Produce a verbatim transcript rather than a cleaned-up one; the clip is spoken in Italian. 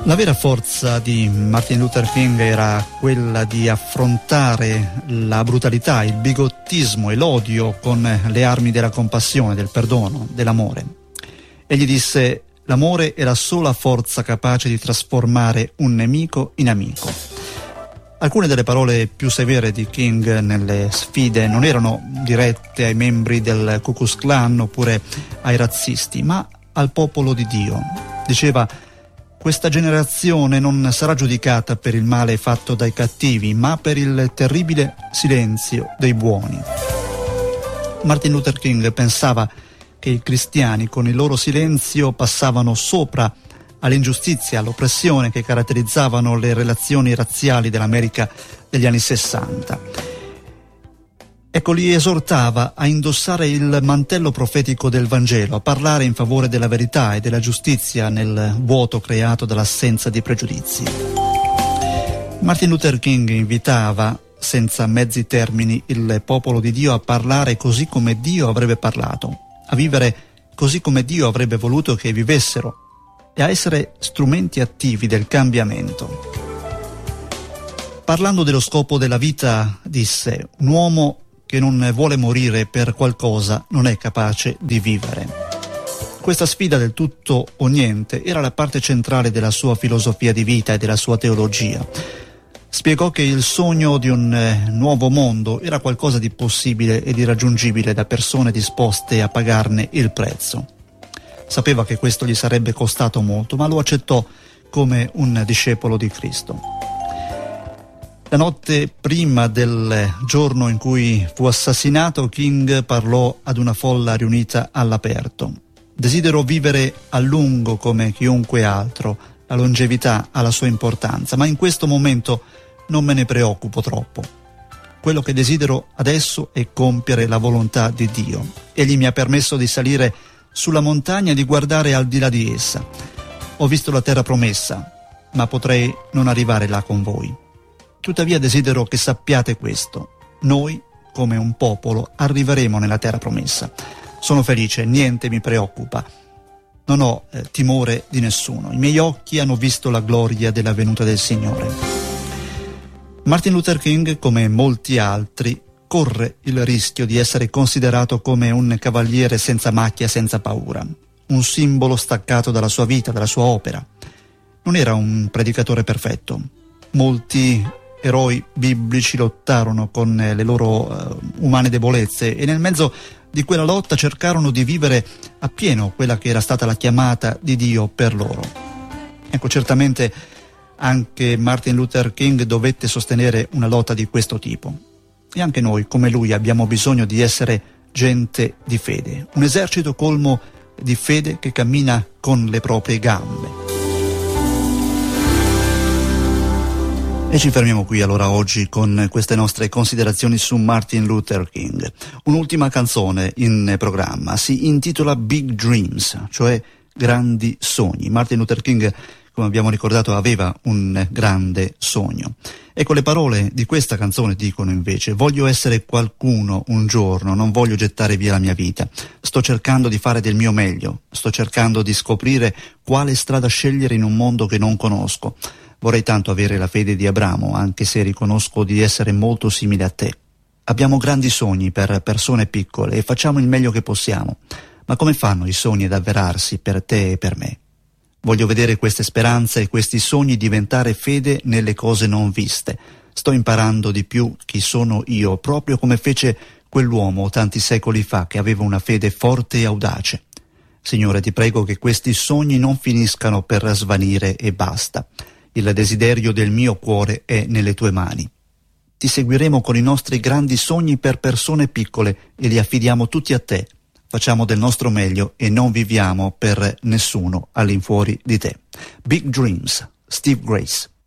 La vera forza di Martin Luther King era quella di affrontare la brutalità, il bigottismo e l'odio con le armi della compassione, del perdono, dell'amore. Egli disse: l'amore è la sola forza capace di trasformare un nemico in amico. Alcune delle parole più severe di King nelle sfide non erano dirette ai membri del Ku Klux Klan oppure ai razzisti, ma al popolo di Dio. Diceva: questa generazione non sarà giudicata per il male fatto dai cattivi, ma per il terribile silenzio dei buoni. Martin Luther King pensava che i cristiani con il loro silenzio passavano sopra all'ingiustizia, all'oppressione che caratterizzavano le relazioni razziali dell'America degli anni sessanta. Ecco, li esortava a indossare il mantello profetico del Vangelo, a parlare in favore della verità e della giustizia nel vuoto creato dall'assenza di pregiudizi. Martin Luther King invitava, senza mezzi termini, il popolo di Dio a parlare così come Dio avrebbe parlato, a vivere così come Dio avrebbe voluto che vivessero e a essere strumenti attivi del cambiamento. Parlando dello scopo della vita, disse: un uomo che non vuole morire per qualcosa non è capace di vivere. Questa sfida del tutto o niente era la parte centrale della sua filosofia di vita e della sua teologia. Spiegò che il sogno di un eh, nuovo mondo era qualcosa di possibile e di raggiungibile da persone disposte a pagarne il prezzo. Sapeva che questo gli sarebbe costato molto, ma lo accettò come un discepolo di Cristo. La notte prima del giorno in cui fu assassinato, King parlò ad una folla riunita all'aperto. Desidero vivere a lungo come chiunque altro, la longevità ha la sua importanza, ma in questo momento non me ne preoccupo troppo. Quello che desidero adesso è compiere la volontà di Dio. Egli mi ha permesso di salire sulla montagna e di guardare al di là di essa. Ho visto la terra promessa, ma potrei non arrivare là con voi. Tuttavia desidero che sappiate questo: noi, come un popolo, arriveremo nella terra promessa. Sono felice, niente mi preoccupa. Non ho eh, timore di nessuno. I miei occhi hanno visto la gloria della venuta del Signore. Martin Luther King, come molti altri, corre il rischio di essere considerato come un cavaliere senza macchia, senza paura, un simbolo staccato dalla sua vita, dalla sua opera. Non era un predicatore perfetto. Molti eroi biblici lottarono con le loro uh, umane debolezze e nel mezzo di quella lotta cercarono di vivere appieno quella che era stata la chiamata di Dio per loro. Ecco, certamente anche Martin Luther King dovette sostenere una lotta di questo tipo. E anche noi, come lui, abbiamo bisogno di essere gente di fede, un esercito colmo di fede che cammina con le proprie gambe. E ci fermiamo qui allora oggi con queste nostre considerazioni su Martin Luther King. Un'ultima canzone in programma, si intitola Big Dreams, cioè grandi sogni. Martin Luther King, come abbiamo ricordato, aveva un grande sogno. Ecco, le parole di questa canzone dicono invece: voglio essere qualcuno un giorno, non voglio gettare via la mia vita. Sto cercando di fare del mio meglio, sto cercando di scoprire quale strada scegliere in un mondo che non conosco. Vorrei tanto avere la fede di Abramo, anche se riconosco di essere molto simile a te. Abbiamo grandi sogni per persone piccole e facciamo il meglio che possiamo. Ma come fanno i sogni ad avverarsi per te e per me? Voglio vedere queste speranze e questi sogni diventare fede nelle cose non viste. Sto imparando di più chi sono io, proprio come fece quell'uomo tanti secoli fa che aveva una fede forte e audace. Signore, ti prego che questi sogni non finiscano per svanire e basta. Il desiderio del mio cuore è nelle tue mani. Ti seguiremo con i nostri grandi sogni per persone piccole e li affidiamo tutti a te. Facciamo del nostro meglio e non viviamo per nessuno all'infuori di te. Big Dreams, Steve Grace.